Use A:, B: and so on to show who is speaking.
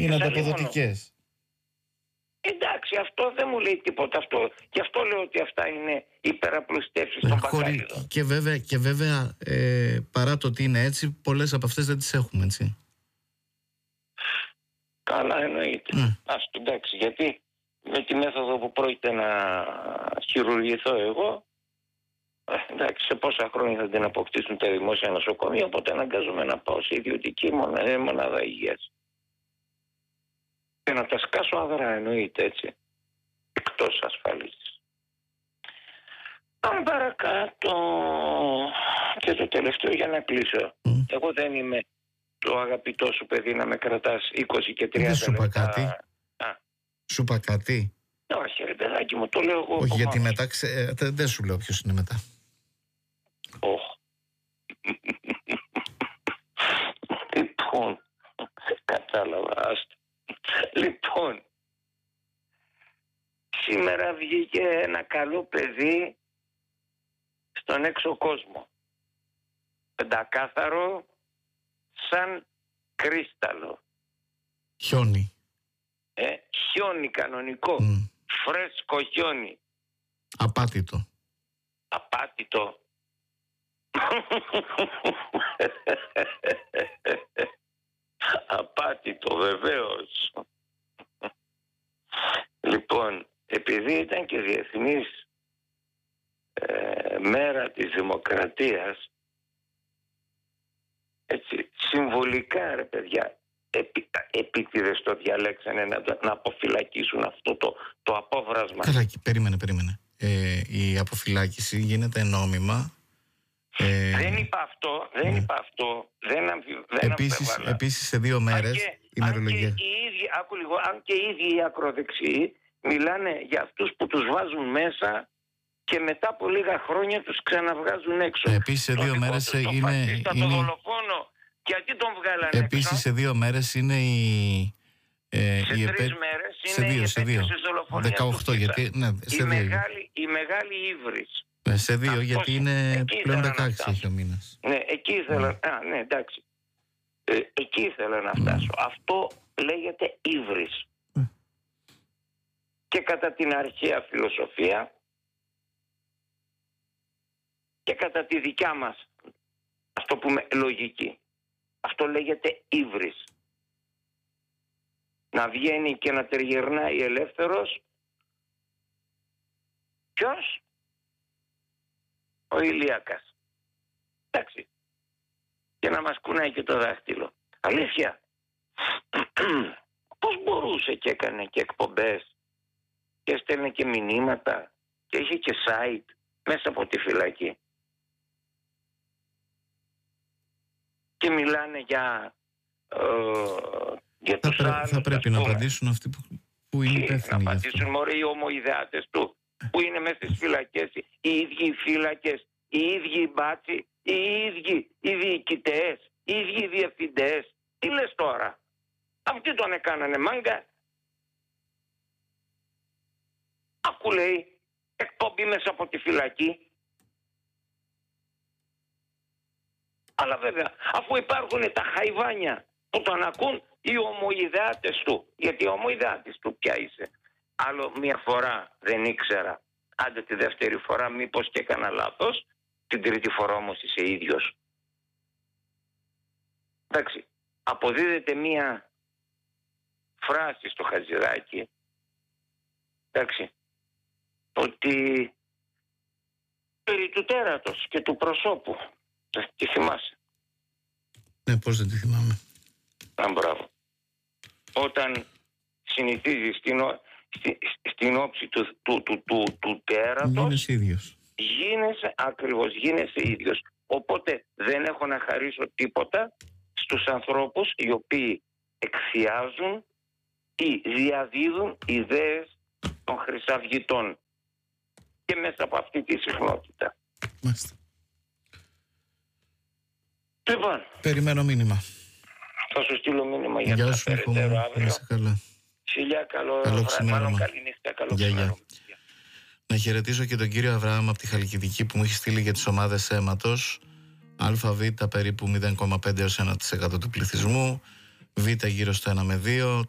A: Είναι ανταποδοτικές.
B: Εντάξει, αυτό δεν μου λέει τίποτα αυτό. Γι' αυτό λέω ότι αυτά είναι υπεραπλουστεύσεις των μπακάλιδων.
A: Και βέβαια παρά το ότι είναι έτσι, πολλές από αυτές δεν τις έχουμε, έτσι.
B: Καλά, εννοείται. Εντάξει, γιατί με τη μέθοδο που πρόκειται να χειρουργηθώ εγώ, εντάξει, σε πόσα χρόνια θα την αποκτήσουν τα δημόσια νοσοκομεία, οπότε αναγκάζομαι να πάω σε ιδιωτική μονάδα υγείας. Και να τα σκάσω αδρά, εννοείται, έτσι. Εκτός ασφάλισης. Πάμε παρακάτω. Και το τελευταίο για να κλείσω. Εγώ δεν είμαι το αγαπητό σου παιδί να με κρατάς 20 και 30 λεπτά.
A: Δεν σου είπα κάτι. Σου είπα κάτι.
B: Όχι ρε παιδάκι μου, το λέω εγώ.
A: Όχι, γιατί μετά δεν σου λέω ποιος είναι μετά.
B: Λοιπόν, κατάλαβα, άστο. Λοιπόν, σήμερα βγήκε ένα καλό παιδί στον έξω κόσμο. Πεντακάθαρο σαν κρίσταλο.
A: Χιόνι.
B: Χιόνι κανονικό. Φρέσκο χιόνι.
A: Απάτητο.
B: Απάτητο βεβαίως. Λοιπόν, επειδή ήταν και διεθνής μέρα της δημοκρατίας, έτσι, συμβολικά ρε παιδιά, επίτηδες το διαλέξανε να αποφυλακίσουν αυτό το απόβρασμα.
A: Καλά, περίμενε. Η αποφυλάκηση γίνεται νόμιμα.
B: Δεν είπα αυτό.
A: Επίσης σε 2 μέρες ημερολογία.
B: Αν και οι ίδιοι οι ακροδεξιοί μιλάνε για αυτούς που τους βάζουν μέσα και μετά από λίγα χρόνια τους ξαναβγάζουν έξω.
A: Επίσης σε 2 μέρες είναι...
B: Το δολοφόνο, γιατί τον βγάλανε έξω.
A: Επίσης σε 2 μέρες είναι η...
B: σε 3 μέρες είναι η επέτειος της δολοφονίας
A: 18, γιατί... Ναι,
B: η μεγάλη ύβρις.
A: Σε 2, γιατί είναι πλέον 16 έχει ο μήνας.
B: Ναι, εκεί ήθελα... ναι, εντάξει. Εκεί ήθελα να φτάσω. Αυτό λέγεται ύβρις. Και κατά την αρχαία φιλοσοφία και κατά τη δικιά μας, ας το πούμε, λογική. Αυτό λέγεται ύβρις. Να βγαίνει και να τριγυρνάει ελεύθερος. Ποιος? Ο Ηλιάκας. Εντάξει. Και να μας κουνάει και το δάχτυλο. Αλήθεια. Πώς μπορούσε και έκανε και εκπομπές και έστελνε και μηνύματα και είχε και site μέσα από τη φυλακή. Και μιλάνε για τους άλλους.
A: Θα πρέπει να απαντήσουν αυτοί που είναι υπεύθυνοι.
B: Να απαντήσουν μωρέ οι ομοειδεάτες του που είναι μέσα στις φυλακές, οι ίδιοι οι φύλακες, οι ίδιοι οι μπάτσοι, οι ίδιοι οι διοικητές, οι ίδιοι οι διευθυντές. Τι λες τώρα? Αυτοί τον έκανανε μάγκα. Άκου λέει εκπομπή μέσα από τη φυλακή. Αλλά βέβαια αφού υπάρχουν τα χαϊβάνια που τον ακούν οι ομοειδεάτες του. Γιατί οι ομοειδεάτες του ποια είσαι? Άλλο μία φορά δεν ήξερα. Άντε τη δεύτερη φορά μήπως και έκανα λάθος. Την τρίτη φορά όμως είσαι ίδιος. Εντάξει. Αποδίδεται μία φράση στο Χατζηδάκι. Εντάξει. Ότι περί του τέρατος και του προσώπου. Τι θυμάσαι?
A: Ναι, πώς δεν τη θυμάμαι.
B: Μπράβο. Όταν συνηθίζεις στην όψη του τέρατος,
A: γίνεσαι ίδιος.
B: Γίνεσαι ίδιος. Οπότε δεν έχω να χαρίσω τίποτα στους ανθρώπους οι οποίοι εκθιάζουν ή διαδίδουν ιδέες των χρυσαυγητών και μέσα από αυτή τη συχνότητα.
A: Μάλιστα.
B: Λοιπόν,
A: περιμένω μήνυμα.
B: Θα σου στείλω μήνυμα για τα περαιτέρω αύριο. Φιλιά, καλό ξημέρωμα. Καλή νύχτα, καλό ξημέρωμα.
A: Να χαιρετήσω και τον κύριο Αβραάμ από τη Χαλκιδική που μου έχει στείλει για τις ομάδες αίματος. ΑΒ περίπου 0,5 έως 1% του πληθυσμού, Β γύρω στο 1 με 2,